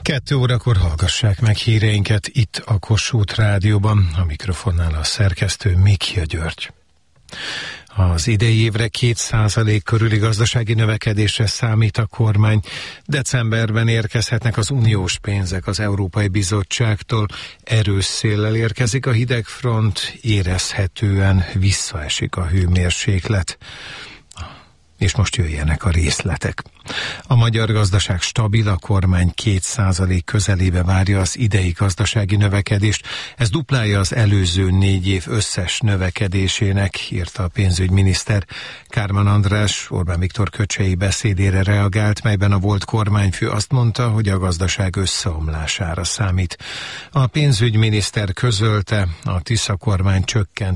2 órakor hallgassák meg híreinket itt a Kossuth Rádióban, a mikrofonnál a szerkesztő Mikja György. Az idei évre 2% körüli gazdasági növekedésre számít a kormány. Decemberben érkezhetnek az uniós pénzek az Európai Bizottságtól. Erős széllel érkezik a hidegfront, érezhetően visszaesik a hőmérséklet. És most jöjjenek a részletek. A magyar gazdaság stabil, a kormány 2% közelébe várja az idei gazdasági növekedést. Ez duplája az előző 4 év összes növekedésének, írta a pénzügyminiszter. Kármán András Orbán Viktor Köcsei beszédére reagált, melyben a volt kormányfő azt mondta, hogy a gazdaság összeomlására számít. A pénzügyminiszter közölte, a Tisza kormány csökkentette